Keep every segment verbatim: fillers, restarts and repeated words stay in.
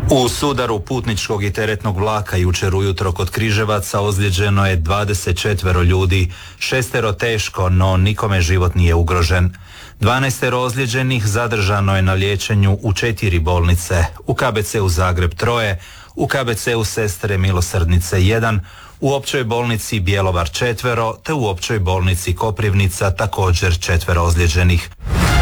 U sudaru putničkog i teretnog vlaka jučer ujutro kod Križevaca ozlijeđeno je dvadeset četvero ljudi, šestero teško, no nikome život nije ugrožen. dvanaestero ozlijeđenih zadržano je na liječenju u četiri bolnice, u K B C-u Zagreb troje, u K B C-u Sestre Milosrdnice jedan, u općoj bolnici Bjelovar četvero, te u općoj bolnici Koprivnica također četvero ozlijeđenih.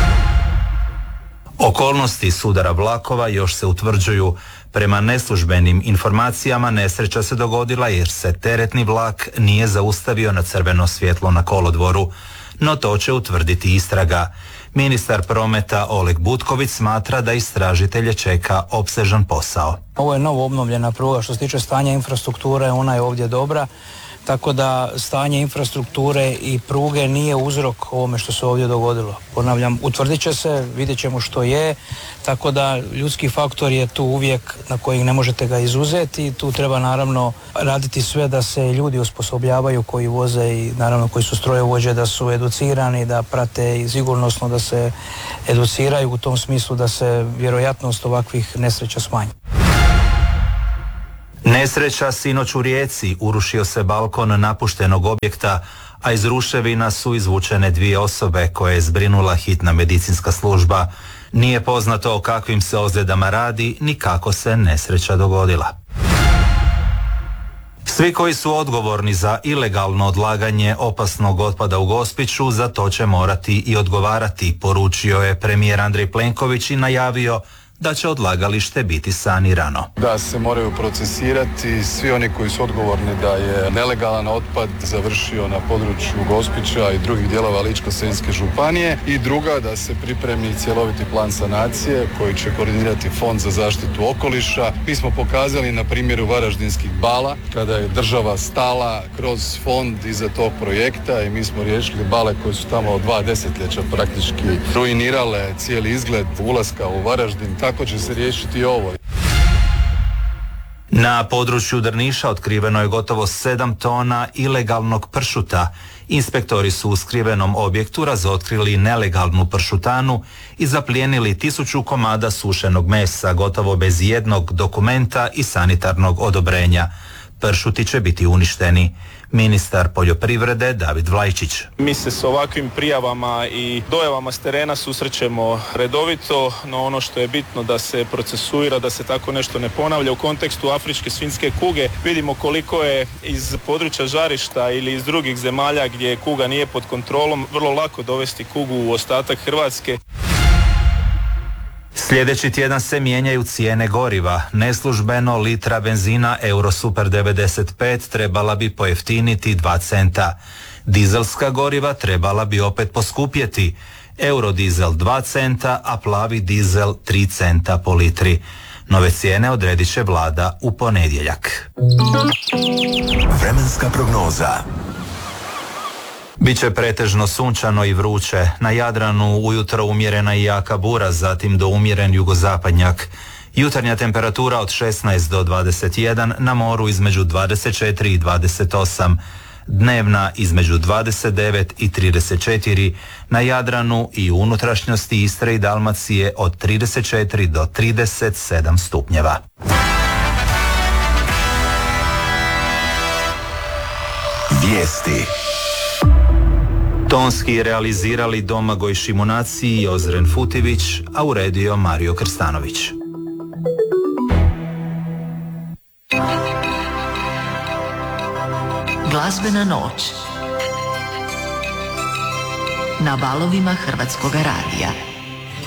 Okolnosti sudara vlakova još se utvrđuju. Prema neslužbenim informacijama nesreća se dogodila jer se teretni vlak nije zaustavio na crveno svjetlo na kolodvoru, no to će utvrditi istraga. Ministar prometa Oleg Butković smatra da istražitelje čeka opsežan posao. Ovo je novo obnovljena pruga, što se tiče stanja infrastrukture, ona je ovdje dobra, tako da stanje infrastrukture i pruge nije uzrok ovome što se ovdje dogodilo. Ponavljam, utvrdit će se, vidjet ćemo što je, tako da ljudski faktor je tu uvijek na koji ne možete ga izuzeti i tu treba naravno raditi sve da se ljudi osposobljavaju koji voze i naravno koji su strojovođe, da su educirani, da prate i sigurnosno da se educiraju u tom smislu da se vjerojatnost ovakvih nesreća smanji. Nesreća sinoć u Rijeci, urušio se balkon napuštenog objekta, a iz ruševina su izvučene dvije osobe koje je zbrinula hitna medicinska služba. Nije poznato o kakvim se ozljedama radi ni kako se nesreća dogodila. Svi koji su odgovorni za ilegalno odlaganje opasnog otpada u Gospiću za to će morati i odgovarati, poručio je premijer Andrej Plenković i najavio da će odlagalište biti sanirano. Da se moraju procesirati svi oni koji su odgovorni da je nelegalan otpad završio na području Gospića i drugih dijelova Ličko-senjske županije, i druga da se pripremi cjeloviti plan sanacije koji će koordinirati Fond za zaštitu okoliša. Mi smo pokazali na primjeru Varaždinskih bala kada je država stala kroz fond iza tog projekta i mi smo riješili bale koje su tamo od dva desetljeća praktički ruinirale cijeli izgled ulaska u Varaždin. Tako će se riješiti ovo. Na području Drniša otkriveno je gotovo sedam tona ilegalnog pršuta. Inspektori su u skrivenom objektu razotkrili nelegalnu pršutanu i zaplijenili tisuću komada sušenog mesa, gotovo bez jednog dokumenta i sanitarnog odobrenja. Pršuti će biti uništeni. Ministar poljoprivrede David Vlajčić. Mi se s ovakvim prijavama i dojavama s terena susrećemo redovito, no ono što je bitno da se procesuira, da se tako nešto ne ponavlja. U kontekstu afričke svinjske kuge vidimo koliko je iz područja žarišta ili iz drugih zemalja gdje kuga nije pod kontrolom vrlo lako dovesti kugu u ostatak Hrvatske. Sljedeći tjedan se mijenjaju cijene goriva. Neslužbeno litra benzina Eurosuper devedeset pet trebala bi pojeftiniti dva centa. Dizelska goriva trebala bi opet poskupjeti. Eurodizel dva centa, a plavi dizel tri centa po litri. Nove cijene odredit će vlada u ponedjeljak. Vremenska prognoza. Biće pretežno sunčano i vruće. Na Jadranu ujutro umjerena i jaka bura, zatim do umjeren jugozapadnjak. Jutarnja temperatura od šesnaest do dvadeset jedan, na moru između dvadeset četiri i dvadeset osam. Dnevna između dvadeset devet i trideset četiri, na Jadranu i u unutrašnjosti Istre i Dalmacije od trideset četiri do trideset sedam stupnjeva. Vijesti. Tonski realizirali Domagoj Šimunaci i Ozren Futivić, a uredio Mario Krstanović. Glazbena noć na valovima Hrvatskoga radija.